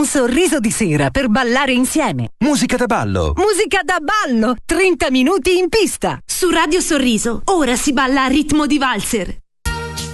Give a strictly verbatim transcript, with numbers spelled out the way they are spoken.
Un sorriso di sera per ballare insieme. Musica da ballo. Musica da ballo. trenta minuti in pista. Su Radio Sorriso, ora si balla a ritmo di valzer.